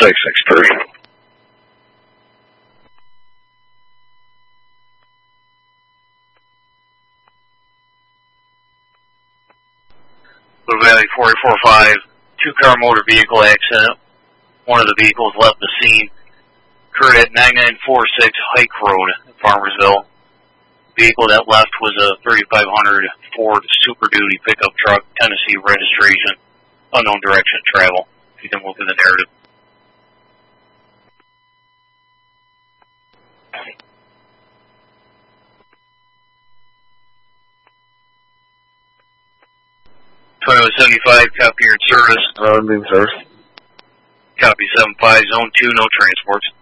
663. Blue Valley 445, two-car motor vehicle accident. One of the vehicles left the scene. Occurred at 9946 Hike Road in Farmersville. The vehicle that left was a 3500 Ford Super Duty pickup truck, Tennessee registration, unknown direction of travel. You can look in the narrative. Toyota 75, copy your service. Being service. Copy 75, zone 2, no transports.